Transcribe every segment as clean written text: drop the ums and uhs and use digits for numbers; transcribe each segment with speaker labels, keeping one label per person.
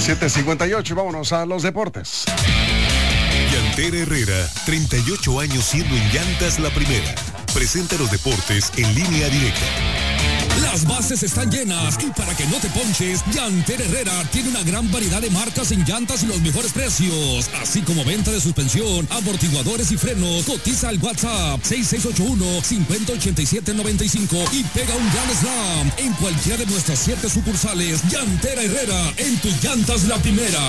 Speaker 1: 7:58, vámonos a los deportes.
Speaker 2: Llantera Herrera, 38 años siendo en llantas la primera. Presenta los deportes en línea directa.
Speaker 3: Las bases están llenas y para que no te ponches, Llantera Herrera tiene una gran variedad de marcas en llantas y los mejores precios, así como venta de suspensión, amortiguadores y frenos. Cotiza al WhatsApp 6681-508795 y pega un gran slam en cualquiera de nuestras 7 sucursales. Llantera Herrera, en tus llantas la primera.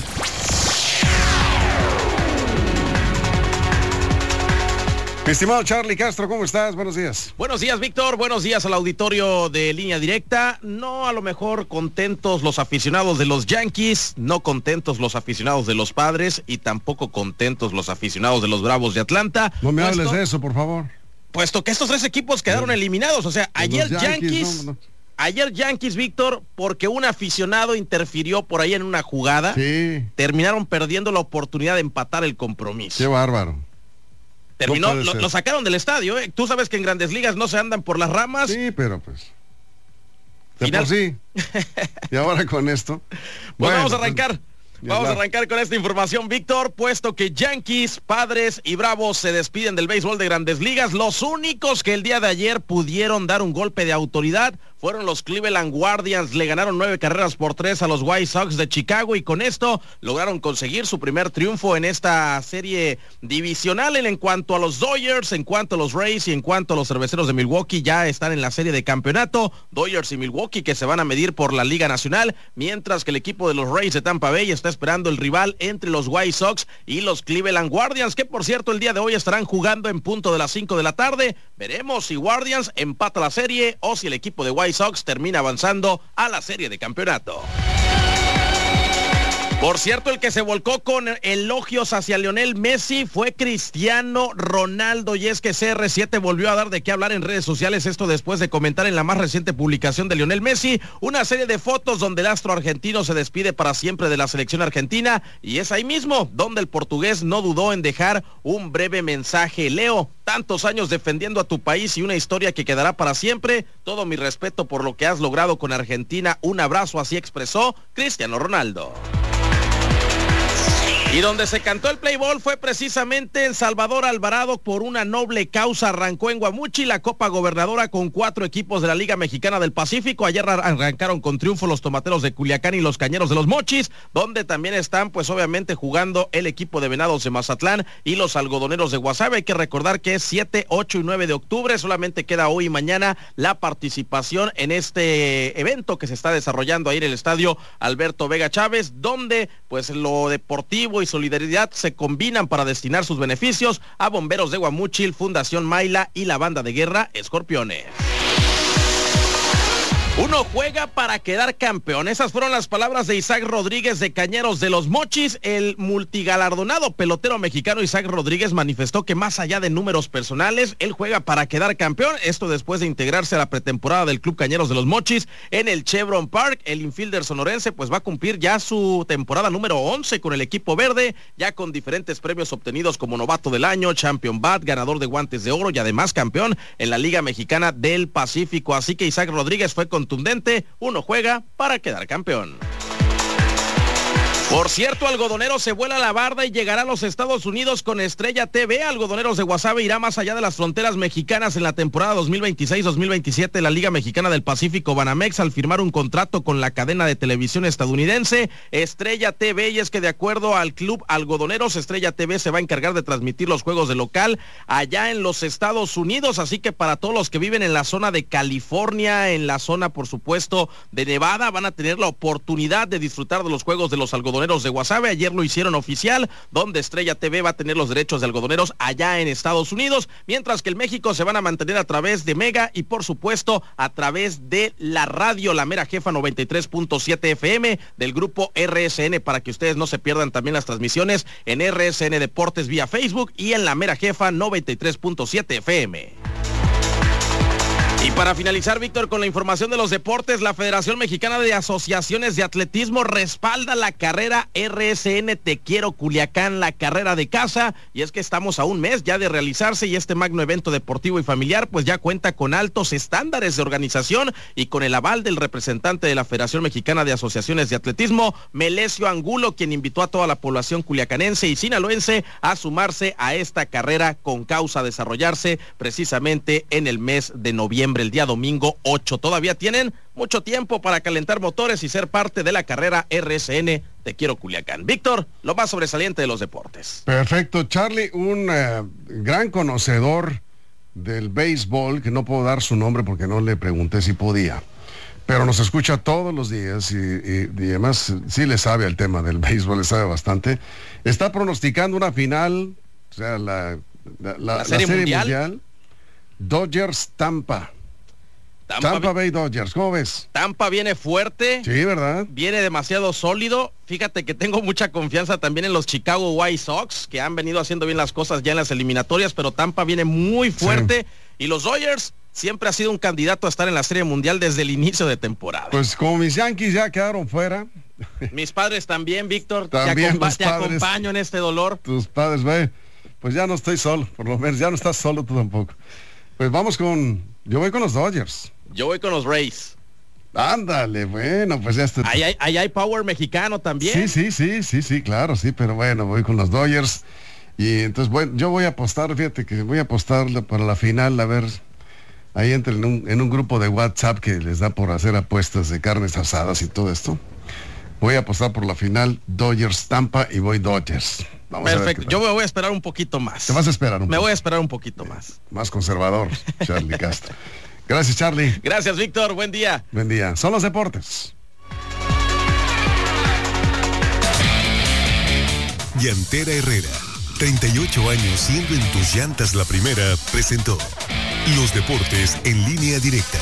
Speaker 1: Mi estimado Charlie Castro, ¿cómo estás? Buenos días.
Speaker 4: Buenos días, Víctor. Buenos días al auditorio de Línea Directa. No a lo mejor contentos los aficionados de los Yankees, no contentos los aficionados de los Padres y tampoco contentos los aficionados de los Bravos de Atlanta.
Speaker 1: No me hables de eso, por favor.
Speaker 4: Puesto que estos 3 equipos quedaron eliminados. O sea, ayer Yankees... Ayer Yankees, Víctor, porque un aficionado interfirió por ahí en una jugada, terminaron perdiendo la oportunidad de empatar el compromiso.
Speaker 1: Qué bárbaro.
Speaker 4: Terminó, lo sacaron del estadio, ¿eh? Tú sabes que en Grandes Ligas no se andan por las ramas.
Speaker 1: Sí, pero pues... Por sí. Y ahora con esto...
Speaker 4: Pues vamos a arrancar. Vamos a arrancar con esta información, Víctor, puesto que Yankees, Padres y Bravos se despiden del béisbol de Grandes Ligas. Los únicos que el día de ayer pudieron dar un golpe de autoridad fueron los Cleveland Guardians. Le ganaron 9-3 a los White Sox de Chicago y con esto lograron conseguir su primer triunfo en esta serie divisional. En cuanto a los Dodgers, en cuanto a los Rays y en cuanto a los Cerveceros de Milwaukee, ya están en la serie de campeonato. Dodgers y Milwaukee que se van a medir por la Liga Nacional, mientras que el equipo de los Rays de Tampa Bay está esperando el rival entre los White Sox y los Cleveland Guardians, que por cierto el día de hoy estarán jugando en punto de las 5 de la tarde. Veremos si Guardians empata la serie o si el equipo de White Sox termina avanzando a la serie de campeonato. Por cierto, el que se volcó con elogios hacia Lionel Messi fue Cristiano Ronaldo, y es que CR7 volvió a dar de qué hablar en redes sociales, esto después de comentar en la más reciente publicación de Lionel Messi una serie de fotos donde el astro argentino se despide para siempre de la selección argentina, y es ahí mismo donde el portugués no dudó en dejar un breve mensaje. Leo, tantos años defendiendo a tu país y una historia que quedará para siempre, todo mi respeto por lo que has logrado con Argentina, un abrazo, así expresó Cristiano Ronaldo. Y donde se cantó el play ball fue precisamente en Salvador Alvarado. Por una noble causa arrancó en Guamuchi la Copa Gobernadora con 4 equipos de la Liga Mexicana del Pacífico. Ayer arrancaron con triunfo los Tomateros de Culiacán y los Cañeros de los Mochis, donde también están pues obviamente jugando el equipo de Venados de Mazatlán y los Algodoneros de Guasave. Hay que recordar que es 7, 8 y 9 de octubre, solamente queda hoy y mañana la participación en este evento que se está desarrollando ahí en el estadio Alberto Vega Chávez, donde pues lo deportivo y solidaridad se combinan para destinar sus beneficios a Bomberos de Guamúchil, Fundación Maila y la banda de guerra Escorpiones. Uno juega para quedar campeón. Esas fueron las palabras de Isaac Rodríguez de Cañeros de los Mochis. El multigalardonado pelotero mexicano Isaac Rodríguez manifestó que más allá de números personales, él juega para quedar campeón. Esto después de integrarse a la pretemporada del Club Cañeros de los Mochis en el Chevron Park. El infielder sonorense pues va a cumplir ya su temporada número 11 con el equipo verde, ya con diferentes premios obtenidos como novato del año, Champion Bat, ganador de guantes de oro y además campeón en la Liga Mexicana del Pacífico. Así que Isaac Rodríguez fue contundente. Uno juega para quedar campeón. Por cierto, Algodonero se vuela la barda y llegará a los Estados Unidos con Estrella TV. Algodoneros de Guasave irá más allá de las fronteras mexicanas en la temporada 2026-2027 de la Liga Mexicana del Pacífico Banamex al firmar un contrato con la cadena de televisión estadounidense Estrella TV, y es que de acuerdo al club Algodoneros, Estrella TV se va a encargar de transmitir los juegos de local allá en los Estados Unidos, así que para todos los que viven en la zona de California, en la zona por supuesto de Nevada, van a tener la oportunidad de disfrutar de los juegos de los Algodoneros de Guasave. Ayer lo hicieron oficial, donde Estrella TV va a tener los derechos de Algodoneros allá en Estados Unidos, mientras que el México se van a mantener a través de Mega y por supuesto a través de la radio La Mera Jefa 93.7 FM del grupo RSN, para que ustedes no se pierdan también las transmisiones en RSN Deportes vía Facebook y en La Mera Jefa 93.7 FM. Y para finalizar, Víctor, con la información de los deportes, la Federación Mexicana de Asociaciones de Atletismo respalda la carrera RSN Te Quiero Culiacán, la carrera de casa, y es que estamos a un mes ya de realizarse y este magno evento deportivo y familiar pues ya cuenta con altos estándares de organización y con el aval del representante de la Federación Mexicana de Asociaciones de Atletismo, Melesio Angulo, quien invitó a toda la población culiacanense y sinaloense a sumarse a esta carrera con causa a desarrollarse precisamente en el mes de noviembre, el día domingo 8. Todavía tienen mucho tiempo para calentar motores y ser parte de la carrera RSN Te Quiero Culiacán. Víctor, lo más sobresaliente de los deportes.
Speaker 1: Perfecto, Charlie, un gran conocedor del béisbol, que no puedo dar su nombre porque no le pregunté si podía, pero nos escucha todos los días y además sí le sabe al tema del béisbol, le sabe bastante. Está pronosticando una final, o sea, la serie mundial. Dodgers Tampa Bay Dodgers, ¿cómo ves?
Speaker 4: Tampa viene fuerte.
Speaker 1: Sí, ¿verdad?
Speaker 4: Viene demasiado sólido. Fíjate que tengo mucha confianza también en los Chicago White Sox, que han venido haciendo bien las cosas ya en las eliminatorias, pero Tampa viene muy fuerte. Sí. Y los Dodgers siempre ha sido un candidato a estar en la Serie Mundial desde el inicio de temporada.
Speaker 1: Pues como mis Yankees ya quedaron fuera.
Speaker 4: Mis padres también, Víctor.
Speaker 1: También
Speaker 4: te acompaño en este dolor.
Speaker 1: Tus padres, ve. Pues ya no estoy solo, por lo menos ya no estás solo tú tampoco. Pues yo voy con los Dodgers.
Speaker 4: Yo voy con los Rays.
Speaker 1: Ándale, bueno, pues ya está.
Speaker 4: Ahí hay power mexicano también.
Speaker 1: Sí, claro, sí, pero bueno, voy con los Dodgers. Y entonces, bueno, yo voy a apostar, fíjate que voy a apostar para la final, a ver, ahí entren en un grupo de WhatsApp que les da por hacer apuestas de carnes asadas y todo esto. Voy a apostar por la final Dodgers Tampa y voy Dodgers.
Speaker 4: Perfecto, yo me voy a esperar un poquito más.
Speaker 1: ¿Te vas a esperar un poco?
Speaker 4: Me voy a esperar un poquito más.
Speaker 1: Más conservador, Charlie Castro. Gracias, Charlie.
Speaker 4: Gracias, Víctor. Buen día.
Speaker 1: Buen día. Son los deportes.
Speaker 2: Llantera Herrera, 38 años siendo en tus llantas la primera, presentó los deportes en línea directa.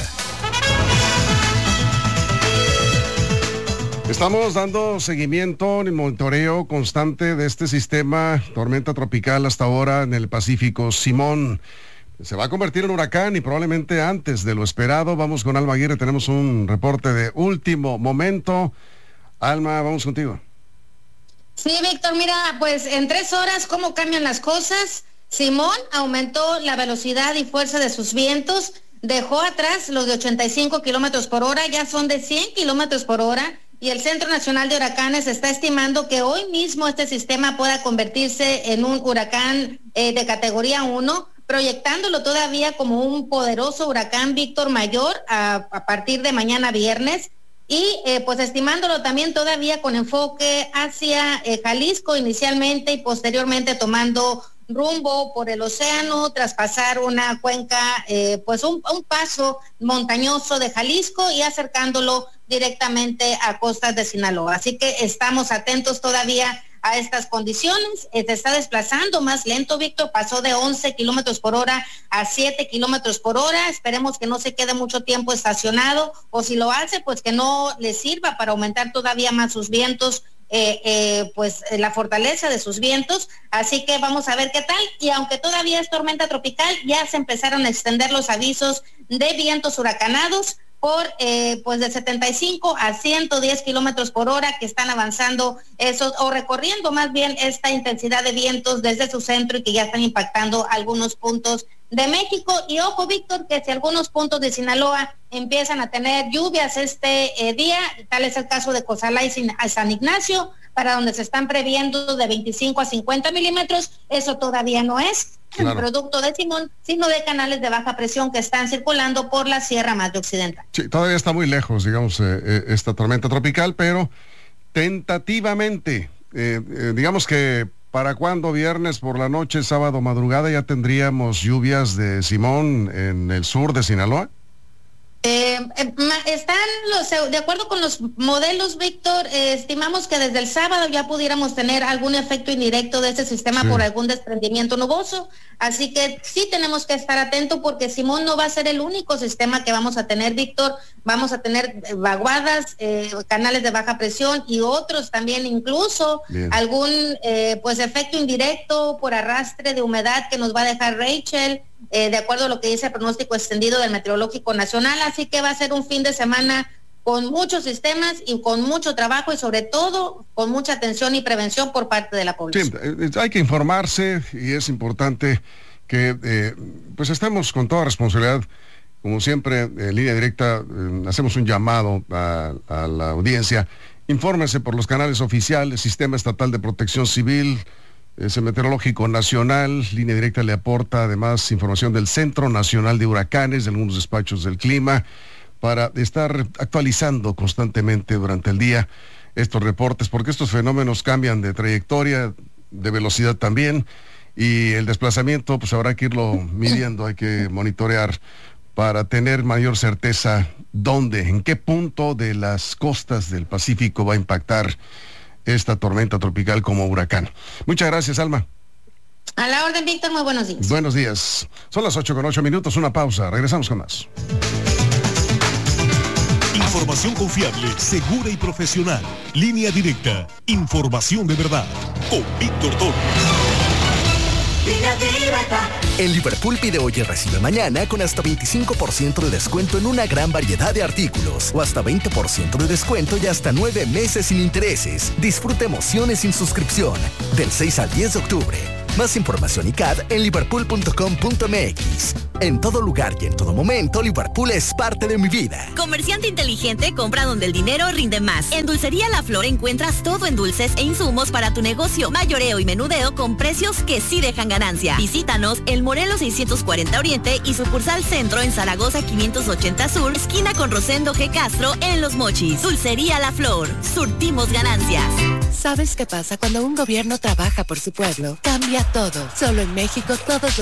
Speaker 1: Estamos dando seguimiento y monitoreo constante de este sistema tormenta tropical hasta ahora en el Pacífico. Simón se va a convertir en huracán y probablemente antes de lo esperado. Vamos con Alma Aguirre, tenemos un reporte de último momento. Alma, vamos contigo.
Speaker 5: Sí, Víctor, mira, pues en 3 horas, ¿cómo cambian las cosas? Simón aumentó la velocidad y fuerza de sus vientos, dejó atrás los de 85 kilómetros por hora, ya son de 100 kilómetros por hora. Y el Centro Nacional de Huracanes está estimando que hoy mismo este sistema pueda convertirse en un huracán de categoría 1, proyectándolo todavía como un poderoso huracán Víctor mayor a partir de mañana viernes. Y pues estimándolo también todavía con enfoque hacia Jalisco inicialmente y posteriormente tomando rumbo por el océano, traspasar una cuenca, pues un paso montañoso de Jalisco y acercándolo directamente a costas de Sinaloa. Así que estamos atentos todavía a estas condiciones. Se está desplazando más lento, Víctor, pasó de 11 kilómetros por hora a 7 kilómetros por hora. Esperemos que no se quede mucho tiempo estacionado, o si lo hace, pues que no le sirva para aumentar todavía más sus vientos, pues la fortaleza de sus vientos. Así que vamos a ver qué tal. Y aunque todavía es tormenta tropical, ya se empezaron a extender los avisos de vientos huracanados por pues de 75 a 110 kilómetros por hora, que están avanzando esos, o recorriendo más bien esta intensidad de vientos desde su centro, y que ya están impactando algunos puntos de México. Y ojo, Víctor, que si algunos puntos de Sinaloa empiezan a tener lluvias este día, tal es el caso de Cozalá y San Ignacio, para donde se están previendo de 25 a 50 milímetros, eso todavía no es el producto de Simón, sino de canales de baja presión que están circulando por la Sierra Madre Occidental.
Speaker 1: Sí, todavía está muy lejos, digamos, esta tormenta tropical, pero tentativamente, digamos que ¿para cuándo? Viernes por la noche, sábado madrugada, ya tendríamos lluvias de Simón en el sur de Sinaloa.
Speaker 5: Están de acuerdo con los modelos, Víctor, estimamos que desde el sábado ya pudiéramos tener algún efecto indirecto de este sistema por algún desprendimiento nuboso, así que sí tenemos que estar atentos, porque Simón no va a ser el único sistema que vamos a tener, Víctor. Vamos a tener vaguadas, canales de baja presión y otros también, incluso algún pues efecto indirecto por arrastre de humedad que nos va a dejar Rachel, de acuerdo a lo que dice el pronóstico extendido del Meteorológico Nacional, así que va a ser un fin de semana con muchos sistemas y con mucho trabajo y sobre todo con mucha atención y prevención por parte de la población.
Speaker 1: Sí, hay que informarse y es importante que pues estemos con toda responsabilidad. Como siempre, en Línea Directa hacemos un llamado a la audiencia. Infórmese por los canales oficiales, Sistema Estatal de Protección Civil, Meteorológico Nacional. Línea Directa le aporta además información del Centro Nacional de Huracanes, de algunos despachos del clima, para estar actualizando constantemente durante el día estos reportes, porque estos fenómenos cambian de trayectoria, de velocidad también, y el desplazamiento pues habrá que irlo midiendo, hay que monitorear para tener mayor certeza dónde, en qué punto de las costas del Pacífico va a impactar esta tormenta tropical como huracán. Muchas gracias, Alma.
Speaker 5: A la orden, Víctor, muy buenos días.
Speaker 1: Buenos días. Son las 8:08, una pausa. Regresamos con más.
Speaker 2: Información confiable, segura y profesional. Línea Directa. Información de verdad. Con Víctor Toro.
Speaker 6: En Liverpool pide hoy y recibe mañana con hasta 25% de descuento en una gran variedad de artículos o hasta 20% de descuento y hasta 9 meses sin intereses. Disfruta emociones sin suscripción del 6 al 10 de octubre. Más información y CAD en liverpool.com.mx. En todo lugar y en todo momento, Liverpool es parte de mi vida.
Speaker 7: Comerciante inteligente, compra donde el dinero rinde más. En Dulcería La Flor encuentras todo en dulces e insumos para tu negocio. Mayoreo y menudeo con precios que sí dejan ganancia. Visítanos en Morelos 640 Oriente y sucursal Centro en Zaragoza 580 Sur, esquina con Rosendo G. Castro en Los Mochis. Dulcería La Flor. Surtimos ganancias.
Speaker 8: ¿Sabes qué pasa cuando un gobierno trabaja por su pueblo? Cambia todo. Solo en México todos los